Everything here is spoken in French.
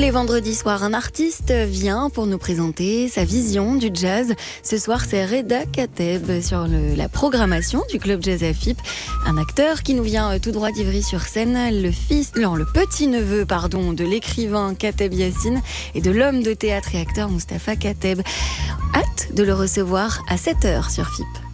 les vendredis soirs, un artiste vient pour nous présenter sa vision du jazz. Ce soir, c'est Reda Kateb sur la programmation du Club Jazz AFIP. Un acteur qui nous vient tout droit d'Ivry-sur-Seine, le petit-neveu de l'écrivain Kateb Yassine et de l'homme de théâtre et acteur Mustapha Kateb. Hâte de le recevoir à 7h sur FIP.